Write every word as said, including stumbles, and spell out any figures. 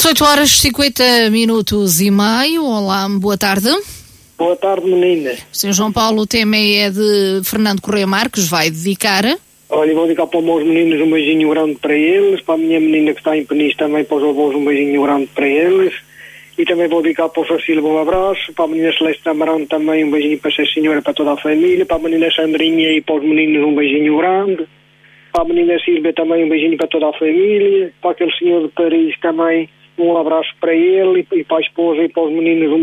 dezoito horas e cinquenta minutos e meio. Olá, boa tarde. Boa tarde, menina. senhor João Paulo, o tema é de Fernando Correia Marques, vai dedicar. Olha, vou dedicar para os meus meninos um beijinho grande para eles, para a minha menina que está em Peniche também, para os avós um beijinho grande para eles, e também vou dedicar para o Facílio um abraço, para a menina Celeste Amarão também um beijinho para essa senhora, para toda a família, para a menina Sandrinha e para os meninos um beijinho grande, para a menina Silvia também um beijinho para toda a família, para aquele senhor de Paris também um abraço para ele, e para a esposa e para os meninos um